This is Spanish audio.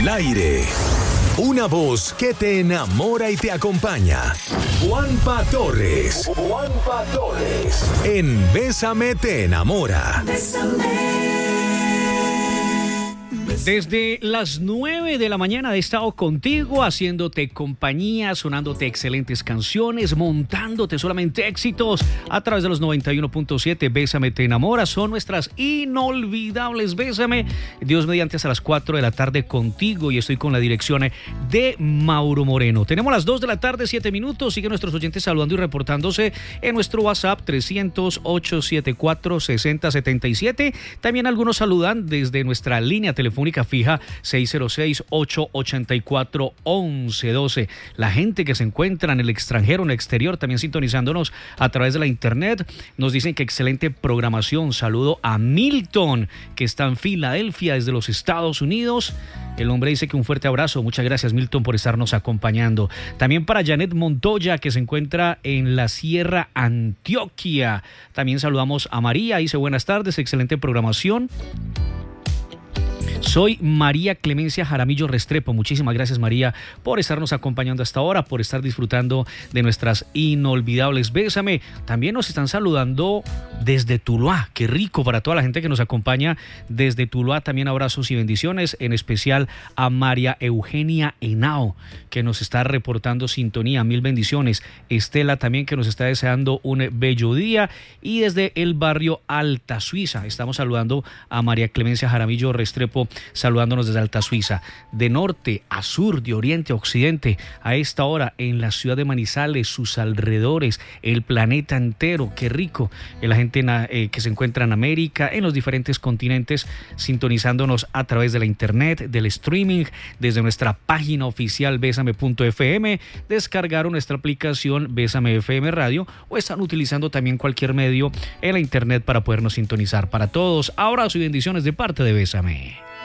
Al aire. Una voz que te enamora y te acompaña. Juanpa Torres. Juanpa Torres. En Bésame te enamora. Desde las 9 de la mañana he estado contigo, haciéndote compañía, sonándote excelentes canciones, montándote solamente éxitos a través de los 91.7. Bésame te enamora, son nuestras inolvidables. Bésame, Dios mediante, hasta las 4 de la tarde contigo, y estoy con la dirección de Mauro Moreno. Tenemos las 2 de la tarde, 7 minutos. Sigue nuestros oyentes saludando y reportándose en nuestro WhatsApp 300-874-6077. También algunos saludan desde nuestra línea telefónica fija 606-884-1112. La gente que se encuentra en el extranjero, en el exterior, también sintonizándonos a través de la internet, nos dicen que excelente programación. Saludo a Milton, que está en Filadelfia desde los Estados Unidos. El hombre dice que un fuerte abrazo. Muchas gracias, Milton, por estarnos acompañando. También para Janet Montoya, que se encuentra en la Sierra Antioquia. También saludamos a María, dice buenas tardes, excelente programación. Soy María Clemencia Jaramillo Restrepo. Muchísimas gracias, María, por estarnos acompañando hasta ahora, por estar disfrutando de nuestras inolvidables. Bésame. También nos están saludando desde Tuluá. Qué rico para toda la gente que nos acompaña desde Tuluá. También abrazos y bendiciones, en especial a María Eugenia Henao, que nos está reportando sintonía. Mil bendiciones. Estela también, que nos está deseando un bello día. Y desde el barrio Alta Suiza estamos saludando a María Clemencia Jaramillo Restrepo, saludándonos desde Alta Suiza. De norte a sur, de oriente a occidente, a esta hora en la ciudad de Manizales, sus alrededores, el planeta entero. Qué rico. La gente que se encuentra en América, en los diferentes continentes, sintonizándonos a través de la internet, del streaming, desde nuestra página oficial besame.fm. Descargaron nuestra aplicación Bésame FM Radio, o están utilizando también cualquier medio en la internet para podernos sintonizar. Para todos, abrazos y bendiciones de parte de Bésame.